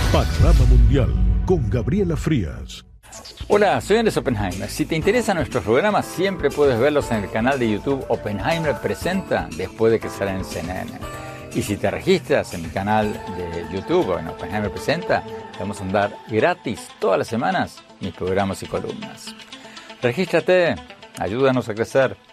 Panorama Mundial con Gabriela Frías. Hola, soy Andrés Oppenheimer. Si te interesan nuestros programas, siempre puedes verlos en el canal de YouTube Oppenheimer Presenta después de que salen en CNN. Y si te registras en mi canal de YouTube o en Oppenheimer Presenta, te vamos a dar gratis todas las semanas mis programas y columnas. Regístrate, ayúdanos a crecer.